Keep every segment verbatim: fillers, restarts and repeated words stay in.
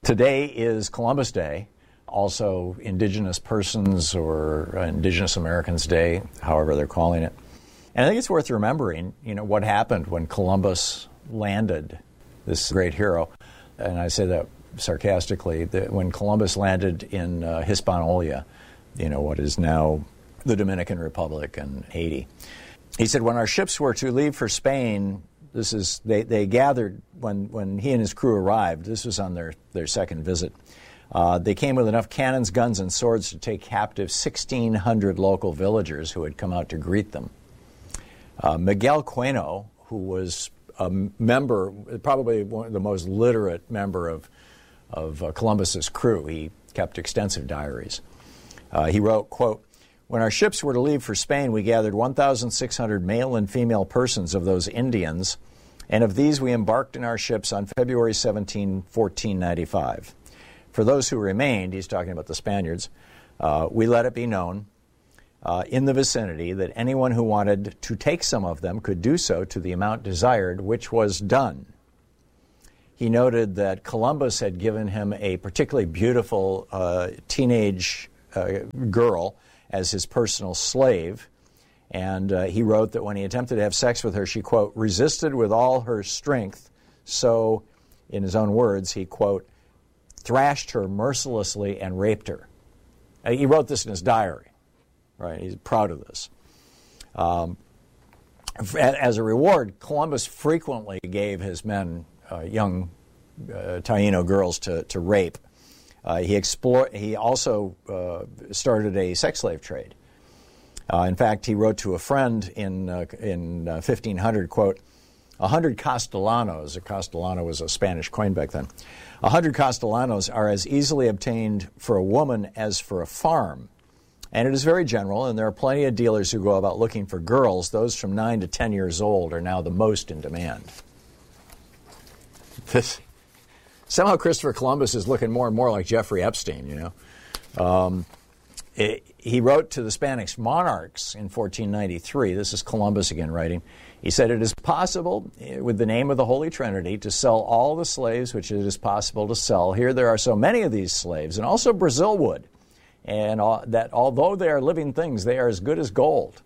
Today is Columbus Day, also Indigenous Persons or Indigenous Americans Day, however they're calling it. And I think it's worth remembering, you know, what happened when Columbus landed, this great hero. And I say that sarcastically, that when Columbus landed in uh, Hispaniola, you know, what is now the Dominican Republic and Haiti. He said, when our ships were to leave for Spain, this is they, they gathered when, when he and his crew arrived. This was on their, their second visit. Uh, they came with enough cannons, guns, and swords to take captive sixteen hundred local villagers who had come out to greet them. Uh, Miguel Queno, who was a member, probably one of the most literate member of, of uh, Columbus's crew, he kept extensive diaries. Uh, he wrote, quote, when our ships were to leave for Spain, we gathered one thousand six hundred male and female persons of those Indians, and of these we embarked in our ships on February seventeenth, fourteen ninety-five. For those who remained, he's talking about the Spaniards, uh, we let it be known uh, in the vicinity that anyone who wanted to take some of them could do so to the amount desired, which was done. He noted that Columbus had given him a particularly beautiful uh, teenage uh, girl as his personal slave, and uh, he wrote that when he attempted to have sex with her, she, quote, resisted with all her strength, so, in his own words, he, quote, thrashed her mercilessly and raped her. Uh, he wrote this in his diary, right? He's proud of this. Um, as a reward, Columbus frequently gave his men, uh, young uh, Taino girls, to, to rape. Uh, he, explore, he also uh, started a sex slave trade. Uh, in fact, he wrote to a friend in, uh, in uh, fifteen hundred, quote, a hundred castellanos, a castellano was a Spanish coin back then, a hundred castellanos are as easily obtained for a woman as for a farm. And it is very general, and there are plenty of dealers who go about looking for girls. Those from nine to ten years old are now the most in demand. This... Somehow Christopher Columbus is looking more and more like Jeffrey Epstein, you know. Um, it, he wrote to the Spanish monarchs in fourteen ninety-three. This is Columbus again writing. He said, it is possible, with the name of the Holy Trinity, to sell all the slaves which it is possible to sell. Here there are so many of these slaves, and also Brazil wood, and uh, that although they are living things, they are as good as gold.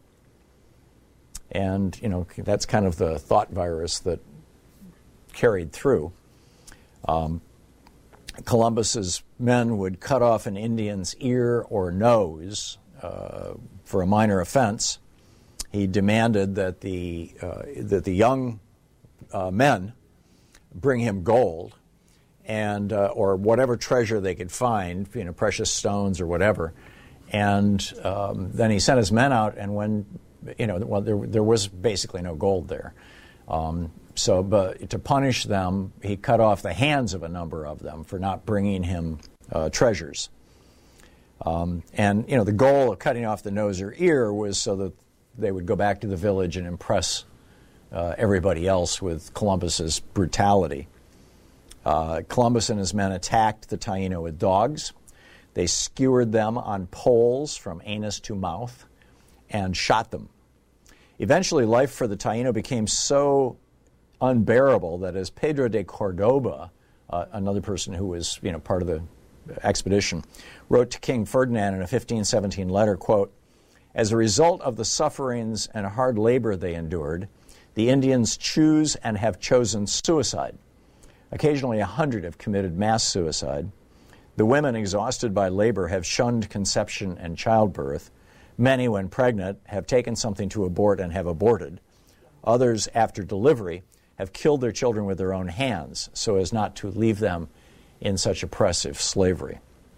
And, you know, that's kind of the thought virus that carried through. Um, Columbus's men would cut off an Indian's ear or nose uh, for a minor offense. He demanded that the uh, that the young uh, men bring him gold and uh, or whatever treasure they could find, you know, precious stones or whatever. And um, then he sent his men out, and when you know, well, there there was basically no gold there. Um, So, but to punish them, he cut off the hands of a number of them for not bringing him uh, treasures. Um, and, you know, the goal of cutting off the nose or ear was so that they would go back to the village and impress uh, everybody else with Columbus's brutality. Uh, Columbus and his men attacked the Taino with dogs. They skewered them on poles from anus to mouth and shot them. Eventually, life for the Taino became so unbearable that, as Pedro de Cordoba, uh, another person who was, you know, part of the expedition, wrote to King Ferdinand in a fifteen seventeen letter, quote, as a result of the sufferings and hard labor they endured, the Indians choose and have chosen suicide. Occasionally a hundred have committed mass suicide. The women, exhausted by labor, have shunned conception and childbirth. Many, when pregnant, have taken something to abort and have aborted. Others, after delivery, have killed their children with their own hands so as not to leave them in such oppressive slavery.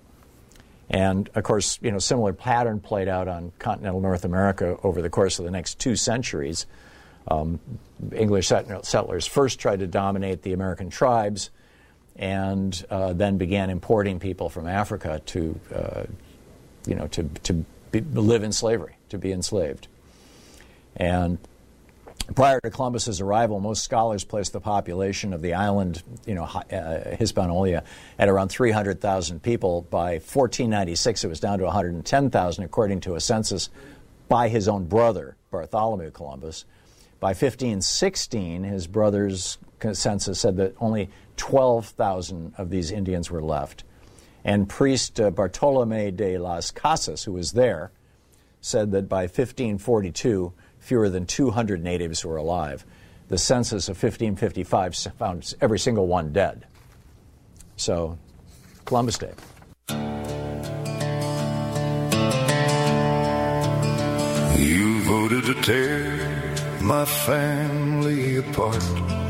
And, of course, you know, similar pattern played out on continental North America over the course of the next two centuries. Um, English settlers first tried to dominate the American tribes and uh, then began importing people from Africa to, uh, you know, to, to be, live in slavery, to be enslaved. And prior to Columbus's arrival, most scholars placed the population of the island, you know, uh, Hispaniola, at around three hundred thousand people. By fourteen ninety-six, it was down to one hundred ten thousand, according to a census by his own brother, Bartholomew Columbus. By fifteen sixteen, his brother's census said that only twelve thousand of these Indians were left. And priest uh, Bartolomé de las Casas, who was there, said that by fifteen forty-two, fewer than two hundred natives were alive. The census of fifteen fifty-five found every single one dead. So, Columbus Day. You voted to tear my family apart.